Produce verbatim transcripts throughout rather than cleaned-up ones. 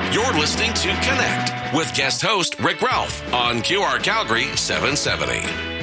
You're listening to Connect with guest host Rick Ralph on Q R Calgary seven seventy.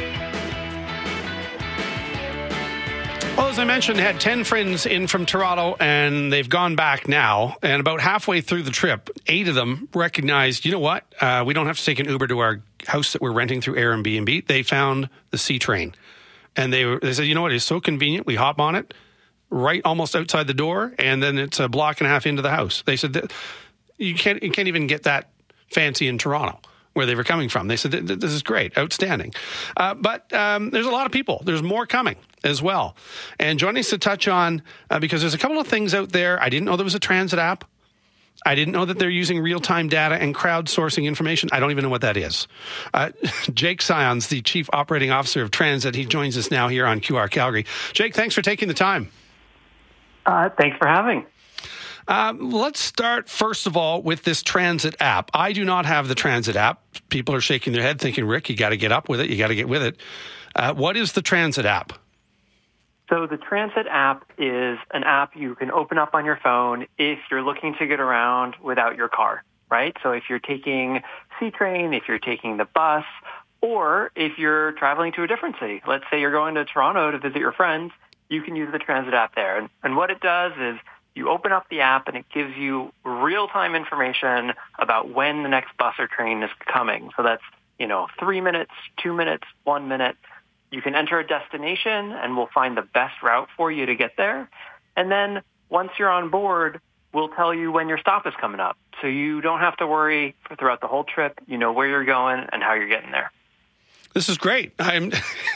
Well, as I mentioned, had ten friends in from Toronto, and they've gone back now. And about halfway through the trip, eight of them recognized, you know what? Uh, we don't have to take an Uber to our house that we're renting through Airbnb. They found the C train. And they, were, they said, you know what? It's so convenient. We hop on it right almost outside the door, and then it's a block and a half into the house. They said that you can't, you can't even get that fancy in Toronto, where they were coming from. They said, this is great, outstanding. Uh, but um, there's a lot of people. There's more coming as well. And joining us to touch on, uh, because there's a couple of things out there. I didn't know there was a transit app. I didn't know that they're using real-time data and crowdsourcing information. I don't even know what that is. Uh, Jake Sions, the Chief Operating Officer of Transit, he joins us now here on Q R Calgary. Jake, thanks for taking the time. Uh, thanks for having. Um, let's start, first of all, with this transit app. I do not have the transit app. People are shaking their head thinking, Rick, you got to get up with it. You got to get with it. Uh, what is the transit app? So the transit app is an app you can open up on your phone if you're looking to get around without your car, right? So if you're taking C-Train, if you're taking the bus, or if you're traveling to a different city, let's say you're going to Toronto to visit your friends, you can use the transit app there. And, and what it does is you open up the app and it gives you real-time information about when the next bus or train is coming. So that's, you know, three minutes, two minutes, one minute. You can enter a destination and we'll find the best route for you to get there. And then once you're on board, we'll tell you when your stop is coming up. So you don't have to worry throughout the whole trip. You know where you're going and how you're getting there. This is great. I'm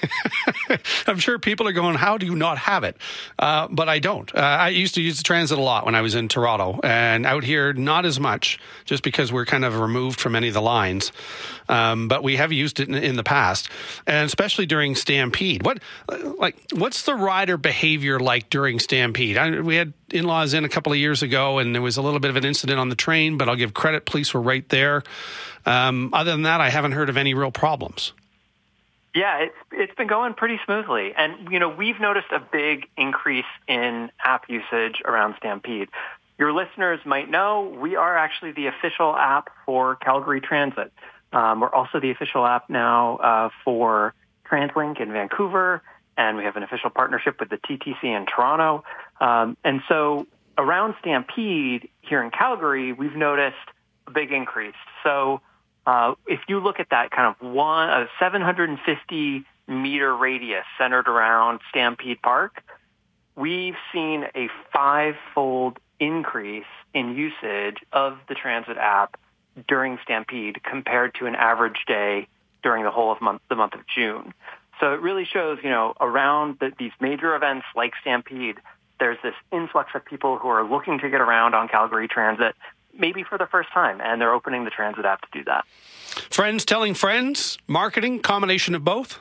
I'm sure people are going, how do you not have it? Uh, but I don't. Uh, I used to use the transit a lot when I was in Toronto, and out here, not as much, just because we're kind of removed from any of the lines. Um, but we have used it in, in the past, and especially during Stampede. What, like, what's the rider behavior like during Stampede? I, we had in-laws in a couple of years ago, and there was a little bit of an incident on the train, but I'll give credit. Police were right there. Um, other than that, I haven't heard of any real problems. Yeah, it's it's been going pretty smoothly. And, you know, we've noticed a big increase in app usage around Stampede. Your listeners might know we are actually the official app for Calgary Transit. Um, we're also the official app now uh, for TransLink in Vancouver, and we have an official partnership with the T T C in Toronto. Um, and so around Stampede here in Calgary, we've noticed a big increase. So Uh, if you look at that kind of one, a seven hundred fifty meter radius centered around Stampede Park, we've seen a five-fold increase in usage of the transit app during Stampede compared to an average day during the whole of month, the month of June. So it really shows, you know, around the, these major events like Stampede, there's this influx of people who are looking to get around on Calgary Transit, maybe for the first time, and they're opening the transit app to do that. Friends telling friends, marketing, combination of both?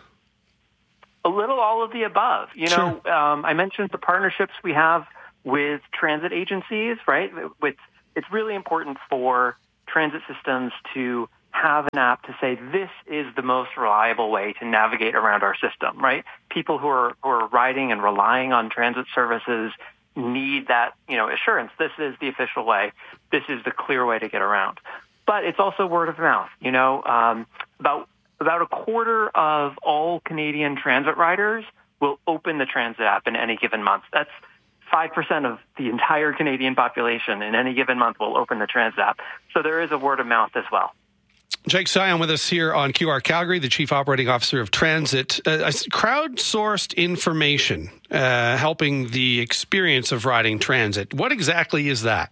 A little all of the above. You know, Sure. um, I mentioned the partnerships we have with transit agencies, right? It's, it's really important for transit systems to have an app to say this is the most reliable way to navigate around our system, right? People who are, who are riding and relying on transit services need that, you know, assurance. This is the official way. This is the clear way to get around. But it's also word of mouth. You know, um, about about a quarter of all Canadian transit riders will open the transit app in any given month. That's five percent of the entire Canadian population in any given month will open the transit app. So there is a word of mouth as well. Jake Sions with us here on Q R Calgary, the Chief Operating Officer of Transit. Uh, crowdsourced information uh, helping the experience of riding transit. What exactly is that?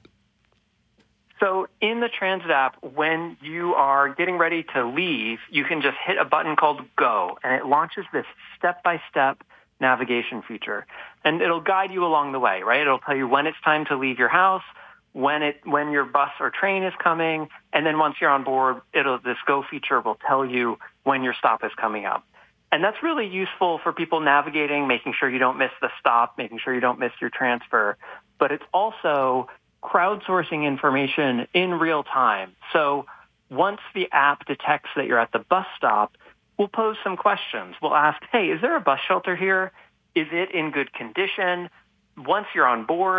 So in the transit app, when you are getting ready to leave, you can just hit a button called Go, and it launches this step-by-step navigation feature. And it'll guide you along the way, right? It'll tell you when it's time to leave your house, when it when your bus or train is coming, and then once you're on board, it'll this Go feature will tell you when your stop is coming up. And that's really useful for people navigating, making sure you don't miss the stop, making sure you don't miss your transfer. But it's also crowdsourcing information in real time. So once the app detects that you're at the bus stop, we'll pose some questions. We'll ask, hey, is there a bus shelter here? Is it in good condition? Once you're on board,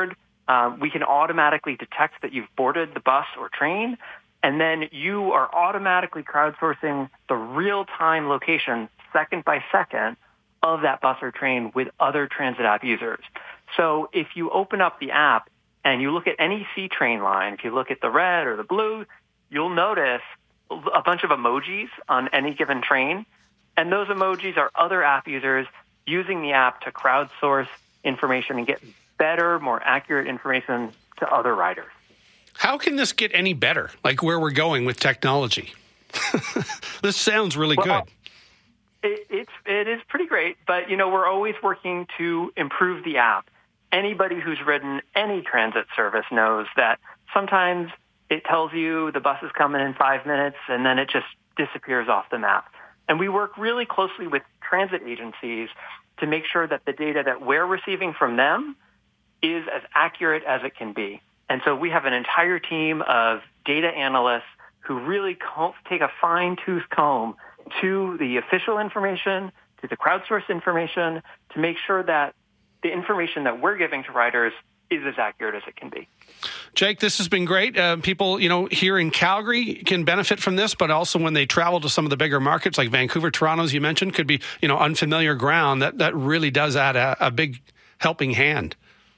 uh, we can automatically detect that you've boarded the bus or train, and then you are automatically crowdsourcing the real-time location, second by second, of that bus or train with other transit app users. So if you open up the app and you look at any C train line, if you look at the red or the blue, you'll notice a bunch of emojis on any given train. And those emojis are other app users using the app to crowdsource information and get better, more accurate information to other riders. How can this get any better, like where we're going with technology? This sounds really well, good. It, it's, it is pretty great, but, you know, we're always working to improve the app. Anybody who's ridden any transit service knows that sometimes it tells you the bus is coming in five minutes and then it just disappears off the map. And we work really closely with transit agencies to make sure that the data that we're receiving from them is as accurate as it can be. And so we have an entire team of data analysts who really co- take a fine-tooth comb to the official information, to the crowdsourced information, to make sure that the information that we're giving to riders is as accurate as it can be. Jake, this has been great. Uh, people, you know, here in Calgary can benefit from this, but also when they travel to some of the bigger markets like Vancouver, Toronto, as you mentioned, could be, you know, unfamiliar ground. That that really does add a, a big helping hand.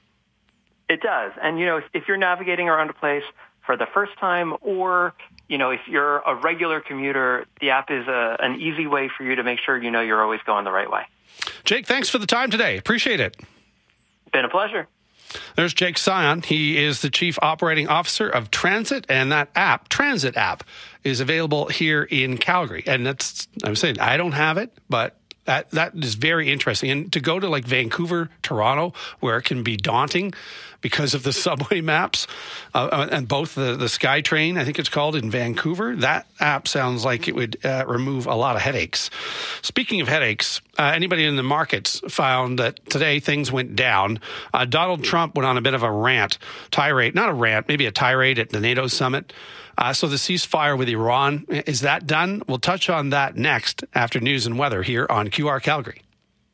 It does. And, you know, if, if you're navigating around a place for the first time, or, you know, if you're a regular commuter, the app is a, an easy way for you to make sure you know you're always going the right way. Jake, thanks for the time today. Appreciate it. Been a pleasure. There's Jake Sion. He is the Chief Operating Officer of Transit, and that app, Transit app, is available here in Calgary. And that's, I'm saying, I don't have it, but that that is very interesting. And to go to like Vancouver, Toronto, where it can be daunting because of the subway maps, uh, and both the, the SkyTrain, I think it's called, in Vancouver, that app sounds like it would uh, remove a lot of headaches. Speaking of headaches, uh, anybody in the markets found that today things went down. Uh, Donald Trump went on a bit of a rant, tirade, not a rant, maybe a tirade at the NATO summit. Uh, so the ceasefire with Iran, is that done? We'll touch on that next after news and weather here on Q R Calgary.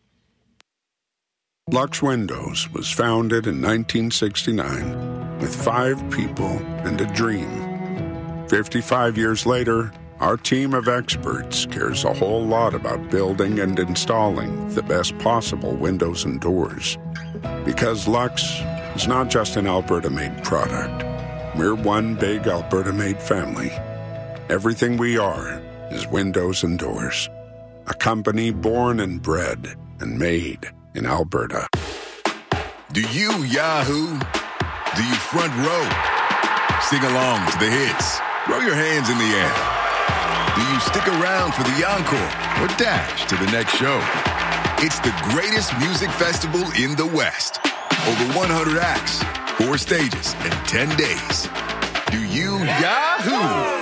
Lux Windows was founded in nineteen sixty-nine with five people and a dream. fifty-five years later, our team of experts cares a whole lot about building and installing the best possible windows and doors. Because Lux is not just an Alberta-made product. We're one big Alberta-made family. Everything we are is windows and doors. A company born and bred and made in Alberta. Do you Yahoo? Do you front row? Sing along to the hits. Throw your hands in the air. Do you stick around for the encore or dash to the next show? It's the greatest music festival in the West. Over one hundred acts, four stages, and ten days. Do you Yahoo?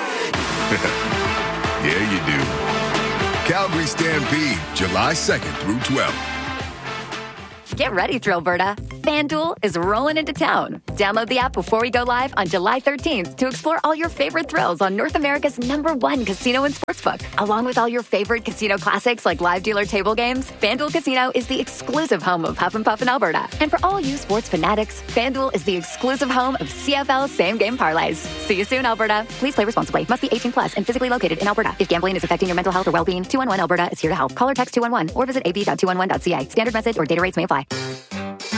Yeah, you do. Calgary Stampede, July second through twelfth. Get ready, Thrillberta. FanDuel is rolling into town. Download the app before we go live on July thirteenth to explore all your favorite thrills on North America's number one casino and sportsbook. Along with all your favorite casino classics like live dealer table games, FanDuel Casino is the exclusive home of Huff and Puff in Alberta. And for all you sports fanatics, FanDuel is the exclusive home of C F L same-game parlays. See you soon, Alberta. Please play responsibly. Must be eighteen plus and physically located in Alberta. If gambling is affecting your mental health or well-being, two one one Alberta is here to help. Call or text two one one or visit a b dot two one one dot c a. Standard message or data rates may apply.